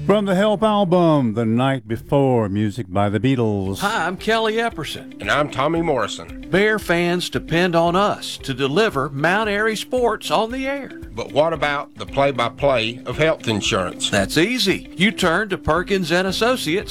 From the Help album, The Night Before, music by the Beatles. Hi, I'm Kelly Epperson. And I'm Tommy Morrison. Bear fans depend on us to deliver Mount Airy sports on the air. But what about the play-by-play of health insurance? That's easy. You turn to Perkins & Associates